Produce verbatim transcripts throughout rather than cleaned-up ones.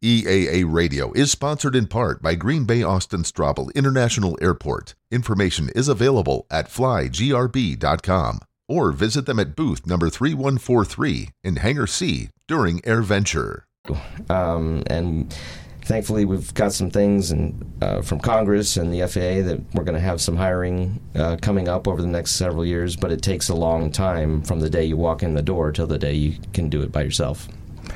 E A A Radio is sponsored in part by Green Bay Austin Straubel International Airport. Information is available at fly g r b dot com or visit them at booth number three one four three in Hangar C during AirVenture. Um, and thankfully, we've got some things and, uh, from Congress and the F A A that we're going to have some hiring uh, coming up over the next several years, but it takes a long time from the day you walk in the door till the day you can do it by yourself.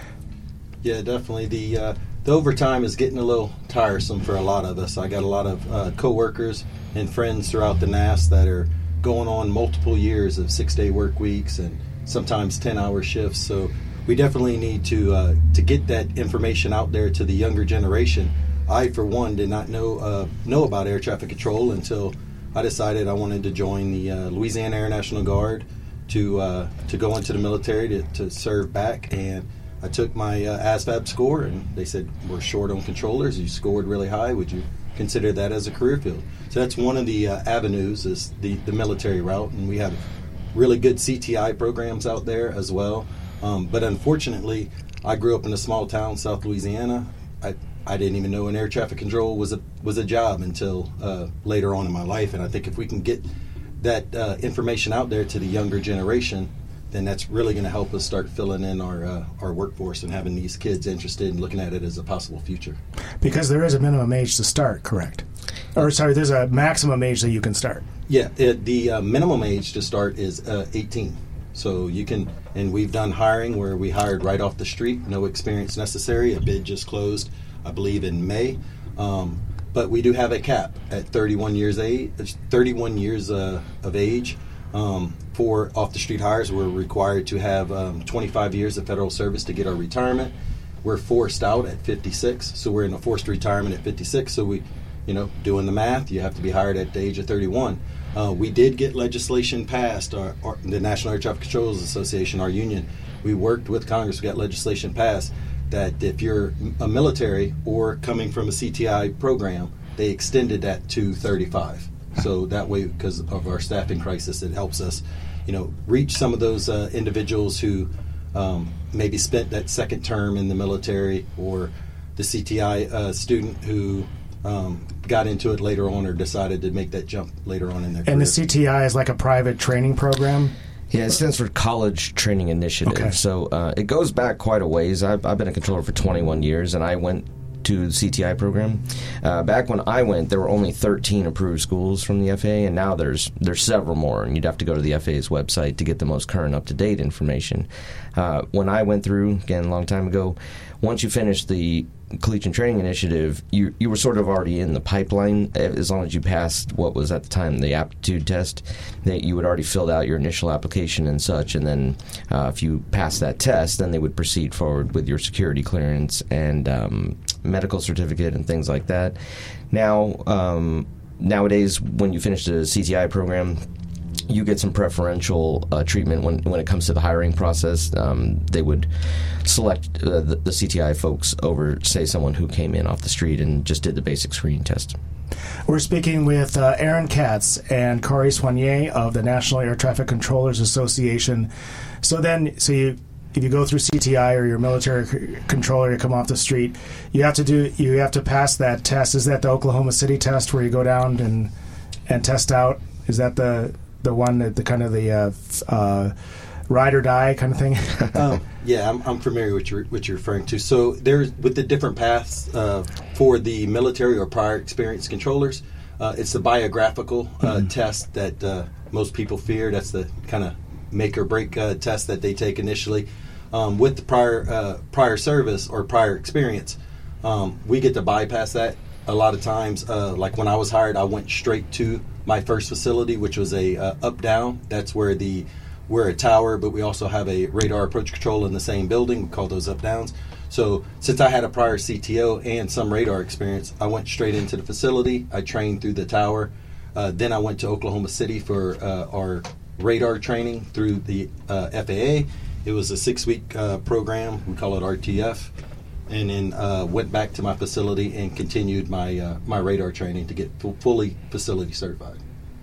Yeah, definitely. The uh, the overtime is getting a little tiresome for a lot of us. I got a lot of uh, coworkers and friends throughout the N A S that are going on multiple years of six-day work weeks and sometimes ten-hour shifts. So we definitely need to uh, to get that information out there to the younger generation. I, for one, did not know uh, know about air traffic control until I decided I wanted to join the uh, Louisiana Air National Guard to uh, to go into the military to, to serve back. And I took my uh, A S V A B score, and they said, we're short on controllers. You scored really high. Would you consider that as a career field? So that's one of the uh, avenues is the, the military route, and we have really good C T I programs out there as well. Um, but unfortunately, I grew up in a small town, South Louisiana. I I didn't even know an air traffic control was a was a job until uh, later on in my life. And I think if we can get that uh, information out there to the younger generation, then that's really going to help us start filling in our uh, our workforce and having these kids interested in looking at it as a possible future. Because there is a minimum age to start, correct? Or sorry, there's a maximum age that you can start. Yeah, it, the uh, minimum age to start is uh, eighteen. So you can, and we've done hiring where we hired right off the street, no experience necessary. A bid just closed, I believe, in May. Um, but we do have a cap at thirty-one years age, thirty-one years uh, of age. Um, for off-the-street hires, we're required to have um, twenty-five years of federal service to get our retirement. We're forced out at fifty-six, so we're in a forced retirement at fifty-six. So we, you know, doing the math, you have to be hired at the age of thirty-one. Uh, we did get legislation passed, our, our, the National Air Traffic Controllers Association, our union. We worked with Congress, we got legislation passed that if you're a military or coming from a C T I program, they extended that to thirty-five. So that way, because of our staffing crisis, it helps us, you know, reach some of those uh, individuals who um, maybe spent that second term in the military, or the C T I uh, student who um, got into it later on or decided to make that jump later on in their career. And the C T I is like a private training program? Yeah, it stands for College Training Initiative. Okay. So uh, it goes back quite a ways. I've, I've been a controller for twenty-one years, and I went to the C T I program. Uh, back when I went, there were only thirteen approved schools from the F A A, and now there's there's several more, and you'd have to go to the F A A's website to get the most current, up-to-date information. Uh, when I went through, again, a long time ago, once you finished the Collegiate Training Initiative, you you were sort of already in the pipeline. As long as you passed what was at the time the aptitude test, that you had already filled out your initial application and such, and then uh, if you passed that test, then they would proceed forward with your security clearance and um, medical certificate and things like that. Now, um, nowadays, when you finish the C T I program, you get some preferential uh, treatment when when it comes to the hiring process. Um, they would select uh, the, the C T I folks over, say, someone who came in off the street and just did the basic screening test. We're speaking with uh, Aaron Katz and Corey Soignier of the National Air Traffic Controllers Association. So then, so you, if you go through C T I or your military c- controller, you come off the street, you have to do, you have to pass that test. Is that the Oklahoma City test where you go down and and test out? Is that the the one that the kind of the uh, uh, ride or die kind of thing? um, yeah, I'm, I'm familiar with your, what you're referring to. So there's with the different paths uh, for the military or prior experience controllers. Uh, it's the biographical uh, mm-hmm. test that uh, most people fear. That's the kind of make or break uh, test that they take initially. Um, with the prior uh, prior service or prior experience, um, we get to bypass that. A lot of times, uh, like when I was hired, I went straight to my first facility, which was a uh, up-down. That's where the we're a tower, but we also have a radar approach control in the same building. We call those up-downs. So since I had a prior C T O and some radar experience, I went straight into the facility. I trained through the tower. Uh, then I went to Oklahoma City for uh, our radar training through the uh, F A A. It was a six-week uh, program. We call it R T F. And then uh, went back to my facility and continued my uh, my radar training to get f- fully facility certified.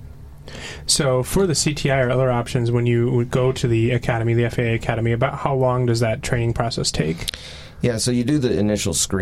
So for the C T I or other options, when you would go to the academy, the F A A academy, about how long does that training process take? Yeah, so you do the initial screen.